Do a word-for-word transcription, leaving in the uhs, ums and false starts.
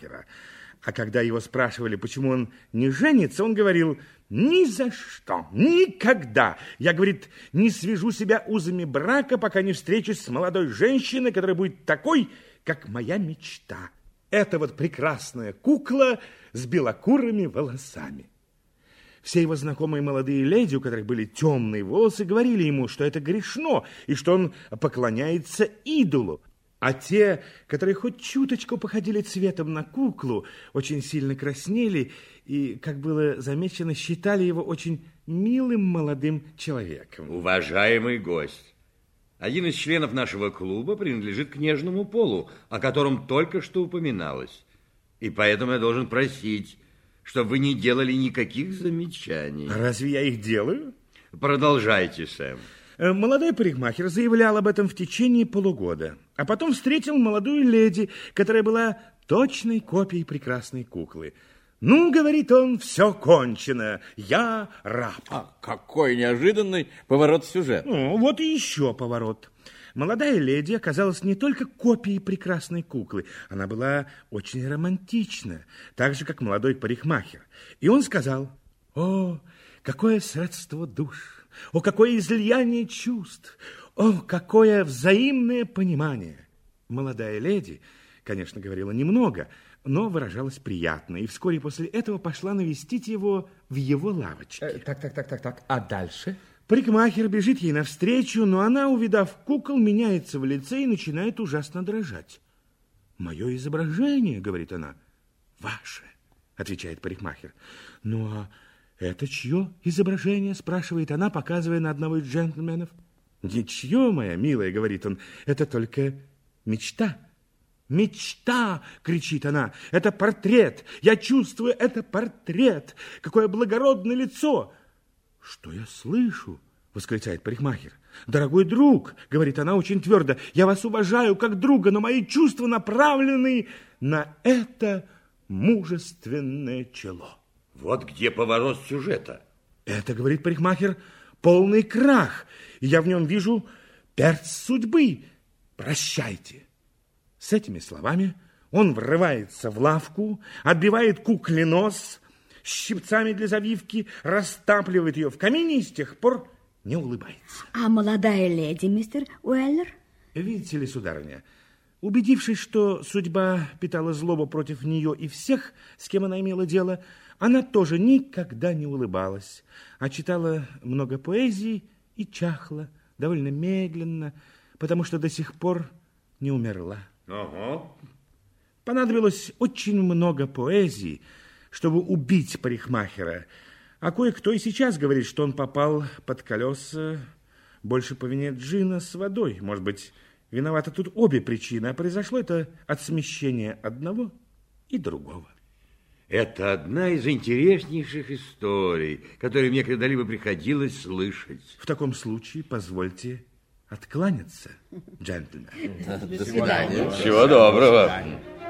парикмахера. А когда его спрашивали, почему он не женится, он говорил: ни за что, никогда. Я, говорит, не свяжу себя узами брака, пока не встречусь с молодой женщиной, которая будет такой, как моя мечта. Это вот прекрасная кукла с белокурыми волосами. Все его знакомые молодые леди, у которых были темные волосы, говорили ему, что это грешно и что он поклоняется идолу. А те, которые хоть чуточку походили цветом на куклу, очень сильно краснели и, как было замечено, считали его очень милым молодым человеком. Уважаемый гость, один из членов нашего клуба принадлежит к нежному полу, о котором только что упоминалось. И поэтому я должен просить, чтобы вы не делали никаких замечаний. Разве я их делаю? Продолжайте, Сэм. Молодой парикмахер заявлял об этом в течение полугода, а потом встретил молодую леди, которая была точной копией прекрасной куклы. Ну, говорит он, все кончено, я раб. А какой неожиданный поворот сюжета. Ну, вот и еще поворот. Молодая леди оказалась не только копией прекрасной куклы, она была очень романтична, так же, как молодой парикмахер. И он сказал: о, какое сродство душ! О, какое излияние чувств! О, какое взаимное понимание! Молодая леди, конечно, говорила немного, но выражалась приятно, и вскоре после этого пошла навестить его в его лавочке. Э, так, так, так, так, так. А дальше? Парикмахер бежит ей навстречу, но она, увидав кукол, меняется в лице и начинает ужасно дрожать. «Мое изображение», — говорит она. «Ваше», — отвечает парикмахер. «Ну, а это чье изображение?» — спрашивает она, показывая на одного из джентльменов. «Ничье, моя милая», — говорит он, — «это только мечта». «Мечта!» — кричит она. «Это портрет! Я чувствую, это портрет! Какое благородное лицо!» «Что я слышу?» — восклицает парикмахер. «Дорогой друг», — говорит она очень твердо, — «я вас уважаю как друга, но мои чувства направлены на это мужественное чело». Вот где поворот сюжета. «Это, — говорит парикмахер, — полный крах, и я в нем вижу перст судьбы. Прощайте». С этими словами он врывается в лавку, отбивает кукле нос щипцами для завивки, растапливает ее в камине и с тех пор не улыбается. А молодая леди, мистер Уэллер? Видите ли, сударыня, убедившись, что судьба питала злобу против нее и всех, с кем она имела дело, она тоже никогда не улыбалась, а читала много поэзии и чахла довольно медленно, потому что до сих пор не умерла. Ага. Понадобилось очень много поэзии, чтобы убить парикмахера, а кое-кто и сейчас говорит, что он попал под колеса больше по вине джина с водой. Может быть, виноваты тут обе причины, а произошло это от смещения одного и другого. Это одна из интереснейших историй, которые мне когда-либо приходилось слышать. В таком случае позвольте откланяться, джентльмен. До свидания. Всего доброго.